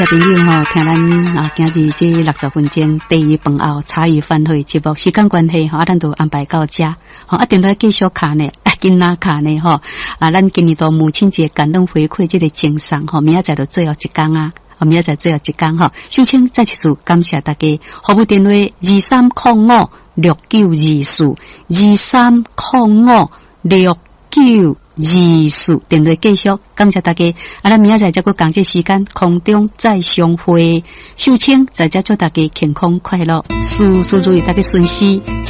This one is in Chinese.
小朋友吼，听咱今日这60分钟第一饭后茶余饭后节目，时间关系吼，咱都安排到这。一定要继续看呢，囡仔看呢吼。咱今年到母亲节感动回馈这个精神吼，明仔载就最后一天啊。明仔载最后一天吼，首先再一次感谢大家，服务电话23056924，23056924，电话继续感谢大家。咱明仔载再个讲这时间空中再相会，秀清在这祝大家健康快乐，事如意，大家顺心。